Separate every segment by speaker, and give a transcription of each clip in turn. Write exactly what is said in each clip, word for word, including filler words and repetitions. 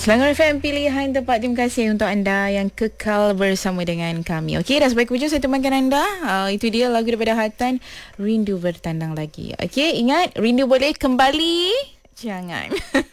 Speaker 1: Selangor F M, pilihan tempat. Terima kasih untuk anda yang kekal bersama dengan kami. Okey, dah sebaik hujung saya temankan anda. Uh, itu dia lagu daripada Hatan, Rindu Bertandang Lagi. Okey, ingat, rindu boleh, kembali jangan.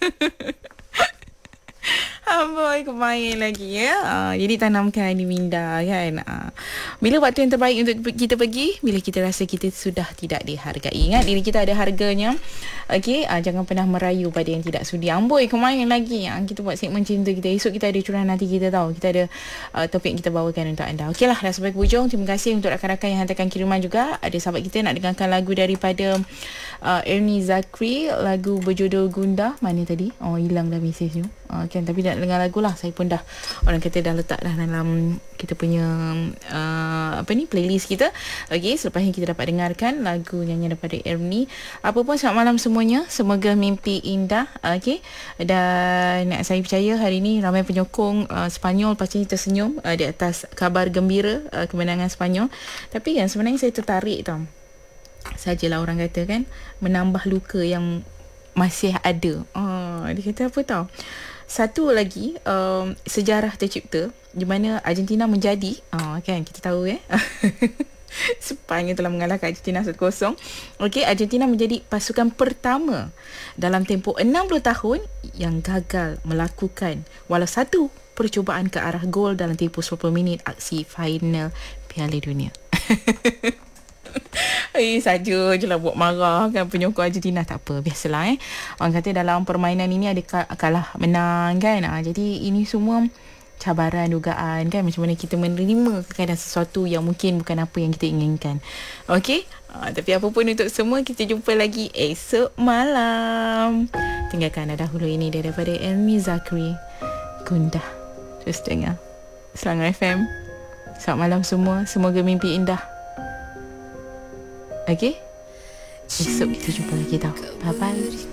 Speaker 1: Amboi, kemain lagi ya. Uh, jadi tanamkan di minda kan. Uh, bila waktu yang terbaik untuk kita pergi? Bila kita rasa kita sudah tidak dihargai. Ingat, diri kita ada harganya. Okey, uh, jangan pernah merayu pada yang tidak sudi. Amboi, kemain lagi. Uh, kita buat segmen cinta kita. Esok kita ada curahan nanti kita tahu. Kita ada uh, topik yang kita bawakan untuk anda. Okeylah, dah sampai ke hujung. Terima kasih untuk rakan-rakan yang hantarkan kiriman juga. Ada sahabat kita nak dengarkan lagu daripada uh, Ernie Zakri, lagu berjudul Gundah. Mana tadi? Oh, hilang dah mesej tu. Uh, kan, tapi nak dengar lagu lah. Saya pun dah, orang kata dah letak dah dalam kita punya uh, apa ni, playlist kita. Okey, selepas ni kita dapat dengarkan lagu nyanyian daripada Ernie. Apa pun, selamat malam semuanya. Semoga mimpi indah. Okey, dan saya percaya hari ni ramai penyokong uh, Sepanyol pasti tersenyum uh, di atas kabar gembira uh, kemenangan Sepanyol. Tapi kan sebenarnya saya tertarik tau, sajalah orang kata kan, menambah luka yang masih ada. Oh, dia kata apa tau, satu lagi um, sejarah tercipta di mana Argentina menjadi, oh, kan kita tahu eh Sepanyol telah mengalahkan Argentina satu kosong. Okey, Argentina menjadi pasukan pertama dalam tempoh enam puluh tahun yang gagal melakukan walau satu percubaan ke arah gol dalam tempoh sepuluh minit aksi final Piala Dunia. Eh, saja je lah buat marah kan penyokong Argentina. Tak apa, biasalah eh. Orang kata dalam permainan ini ada kalah menang kan. Ha, jadi ini semua cabaran, dugaan kan, macam mana kita menerima kadang sesuatu yang mungkin bukan apa yang kita inginkan. Okey, ha, tapi apa pun untuk semua, kita jumpa lagi esok malam. Tinggalkan dahulu ini daripada Ernie Zakri, Gundah. Terus dengar Selangor F M. Selamat malam semua, semoga mimpi indah. Okey, esok kita jumpa lagi tau. Bye bye.